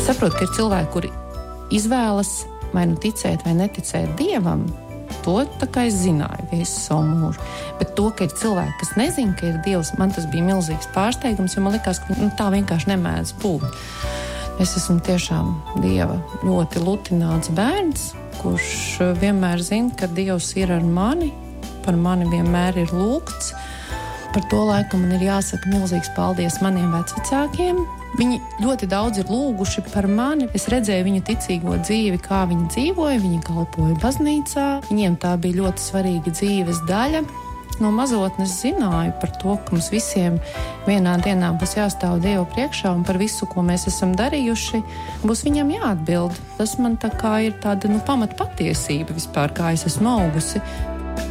saprotu, ka ir cilvēki, kuri izvēlas vai nu ticēt vai neticēt Dievam. To tā kā es zināju visu savu mūžu. Bet to, ka ir cilvēki, kas nezina, ka ir Dievs, man tas bija milzīgs pārsteigums, jo man likās, ka tā vienkārši nemēdz būt. Es esmu tiešām Dieva ļoti lutināts bērns, kurš vienmēr zina, ka Dievs ir ar mani, par mani vienmēr ir lūgts. Par to laiku man ir jāsaka milzīgs paldies maniem vecvecākiem. Viņi ļoti daudz ir lūguši par mani. Es redzēju viņu ticīgo dzīvi, kā viņi dzīvoja. Viņi kalpoja baznīcā. Viņiem tā bija ļoti svarīga dzīves daļa. No mazotnes zināju par to, ka mums visiem vienā dienā būs jāstāv Dievu priekšā un par visu, ko mēs esam darījuši, būs viņam jāatbild. Tas man tā kā ir tāda pamatpatiesība vispār, kā es esmu augusi.